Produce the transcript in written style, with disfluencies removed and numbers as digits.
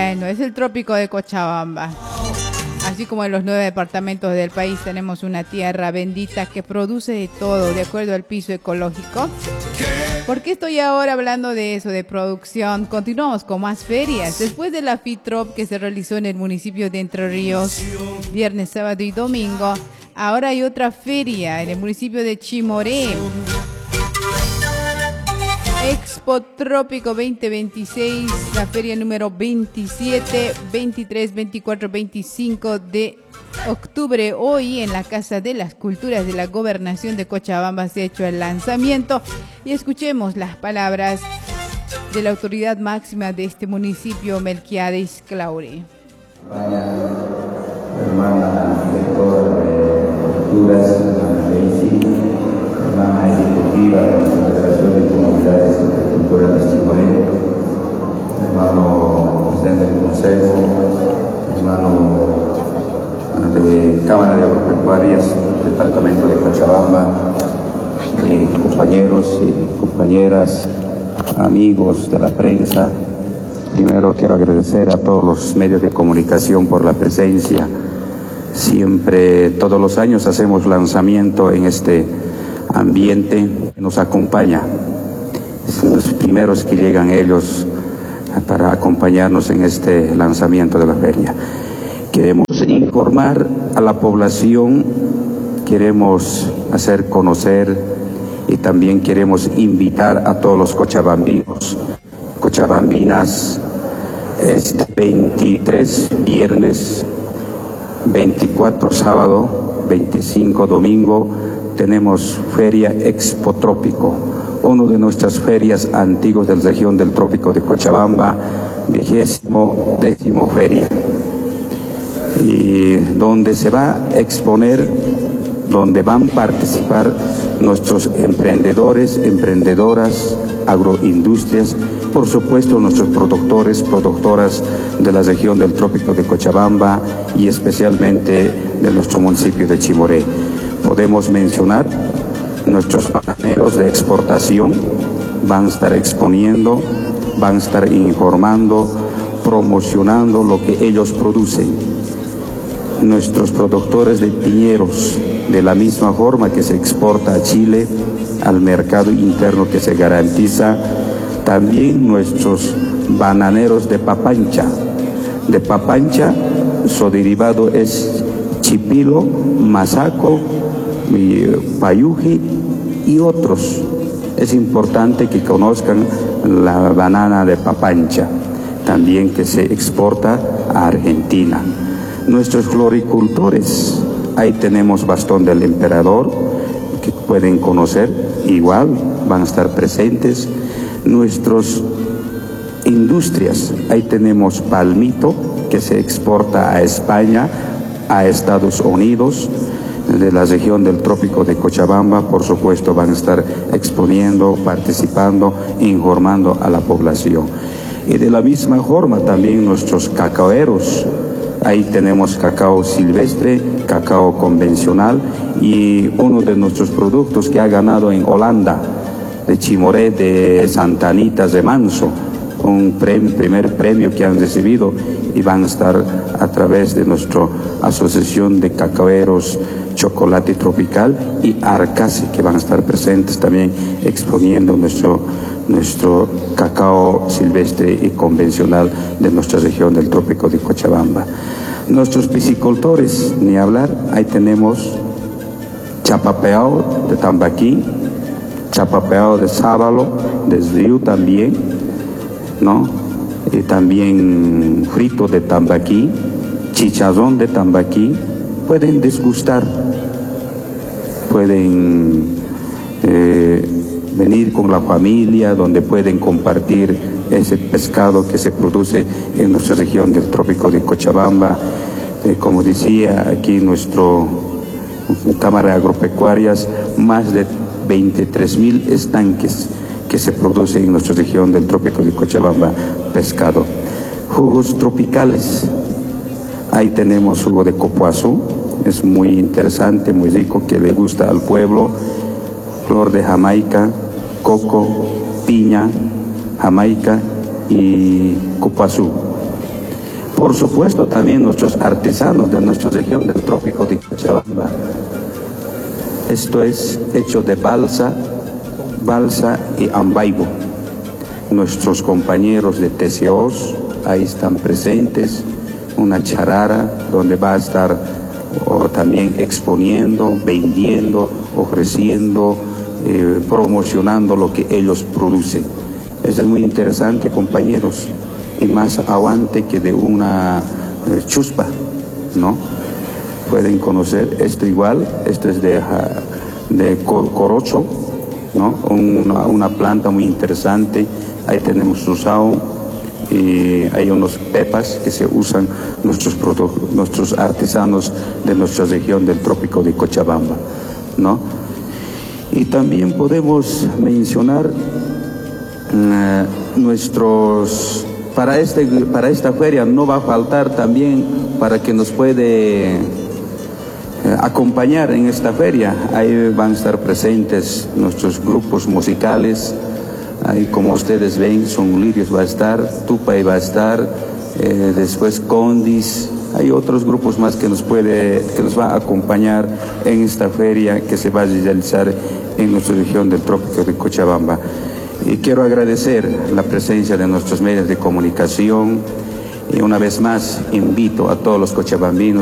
Bueno, es el trópico de Cochabamba. Así como en los 9 departamentos del país tenemos una tierra bendita que produce de todo, de acuerdo al piso ecológico. ¿Por qué estoy ahora hablando de eso, de producción? Continuamos con más ferias. Después de la FITROP que se realizó en el municipio de Entre Ríos, viernes, sábado y domingo, ahora hay otra feria en el municipio de Chimoré. Expo Trópico 2026, la feria número 27, 23, 24, 25 de octubre. Hoy en la Casa de las Culturas de la Gobernación de Cochabamba se ha hecho el lanzamiento y escuchemos las palabras de la autoridad máxima de este municipio, Melquiades Claure. Hermana directora de Culturas, hermana Daisy, hermana ejecutiva de la Federación de Comunidades de Cultura de Chimoré, hermano presidente del Consejo, hermano de Cámara de Agropecuarias, Departamento de Cochabamba, compañeros y compañeras, amigos de la prensa. Primero quiero agradecer a todos los medios de comunicación por la presencia. Siempre, todos los años hacemos lanzamiento en este ambiente que nos acompaña. Son los primeros que llegan ellos para acompañarnos en este lanzamiento de la feria. Queremos informar a la población, queremos hacer conocer y también queremos invitar a todos los cochabambinos, cochabambinas. Este 23 viernes, 24 sábado, 25 domingo, tenemos Feria Expo Trópico, una de nuestras ferias antiguas de la región del Trópico de Cochabamba, 20ª feria, y donde se va a exponer, donde van a participar nuestros emprendedores, emprendedoras, agroindustrias, por supuesto nuestros productores, productoras de la región del Trópico de Cochabamba y especialmente de nuestro municipio de Chimoré. Podemos mencionar nuestros bananeros de exportación, van a estar exponiendo, van a estar informando, promocionando lo que ellos producen. Nuestros productores de piñeros, de la misma forma que se exporta a Chile, al mercado interno que se garantiza. También nuestros bananeros de papancha. De papancha, su derivado es chipilo, masaco, payuji y otros. Es importante que conozcan la banana de papancha, también que se exporta a Argentina. Nuestros floricultores, ahí tenemos Bastón del Emperador, que pueden conocer, igual van a estar presentes. Nuestras industrias, ahí tenemos palmito, que se exporta a España, a Estados Unidos, de la región del Trópico de Cochabamba, por supuesto van a estar exponiendo, participando, informando a la población. Y de la misma forma también nuestros cacaoeros. Ahí tenemos cacao silvestre, cacao convencional y uno de nuestros productos que ha ganado en Holanda, de Chimoré, de Santa Anita de Manso, un primer premio que han recibido, y van a estar a través de nuestra asociación de cacaoeros Chocolate Tropical y Arcasi, que van a estar presentes también exponiendo nuestro cacao silvestre y convencional de nuestra región del Trópico de Cochabamba. Nuestros piscicultores, ni hablar, ahí tenemos chapapeao de Tambaquí, chapapeao de Sábalo, de Río también, ¿no? Y también frito de Tambaquí, chicharrón de Tambaquí. Pueden degustar, pueden venir con la familia, donde pueden compartir ese pescado que se produce en nuestra región del Trópico de Cochabamba. Como decía aquí nuestro Cámara de Agropecuarias, más de 23.000 estanques que se producen en nuestra región del Trópico de Cochabamba, pescado. Jugos tropicales, ahí tenemos jugo de copoazú, es muy interesante, muy rico, que le gusta al pueblo. Flor de Jamaica, coco, piña, Jamaica y copoazú. por supuesto también nuestros artesanos de nuestra región del trópico de Cochabamba. Esto es hecho de balsa y ambaibo. Nuestros compañeros de TCOs ahí están presentes, una charara donde va a estar también exponiendo, vendiendo, ofreciendo, promocionando lo que ellos producen. Eso es muy interesante, compañeros, y más aguante que de una chuspa, ¿no? Pueden conocer esto igual, esto es de corocho, ¿no? Una planta muy interesante. Ahí tenemos susao y hay unos pepas que se usan nuestros artesanos de nuestra región del trópico de Cochabamba, ¿no? Y también podemos mencionar para esta feria no va a faltar también, para que nos puede acompañar en esta feria. Ahí van a estar presentes nuestros grupos musicales. Ahí, como ustedes ven, Son Lirios va a estar, Tupay va a estar, después Condis. Hay otros grupos más que nos va a acompañar en esta feria que se va a realizar en nuestra región del trópico de Cochabamba. Y quiero agradecer la presencia de nuestros medios de comunicación y una vez más invito a todos los cochabambinos